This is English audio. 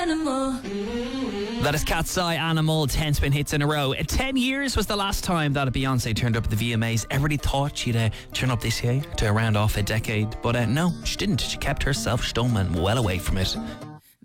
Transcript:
That is Cat's Eye Animal, 10 spin hits in a row. 10 years was the last time that Beyonce turned up at the VMAs. Everybody thought she'd turn up this year to round off a decade, but no, she didn't. She kept herself stum and well away from it.